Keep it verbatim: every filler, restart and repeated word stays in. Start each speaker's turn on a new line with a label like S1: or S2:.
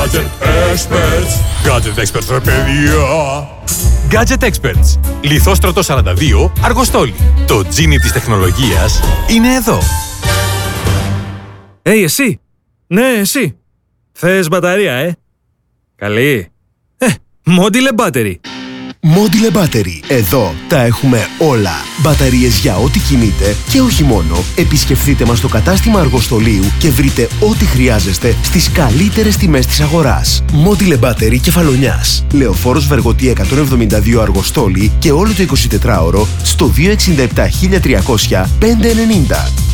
S1: Gadget Experts. Gadget Experts, ρε παιδιά. Gadget Experts. Λιθόστρωτο σαράντα δύο, Αργοστόλη. Το τζίνι της τεχνολογίας είναι εδώ.
S2: Hey, εσύ. Ναι, εσύ. Θες μπαταρία, ε? Καλή. Ε, Modile Battery.
S3: Modile Battery. Εδώ τα έχουμε όλα. Μπαταρίες για ό,τι κινείτε και όχι μόνο. Επισκεφτείτε μας στο κατάστημα Αργοστολίου και βρείτε ό,τι χρειάζεστε στις καλύτερες τιμές της αγοράς. Modile Battery Κεφαλονιάς. Λεωφόρος Βεργοτή εκατόν εβδομήντα δύο Αργοστόλη και όλο το εικοσιτετράωρο στο δύο έξι επτά χίλια τριακόσια πεντακόσια ενενήντα.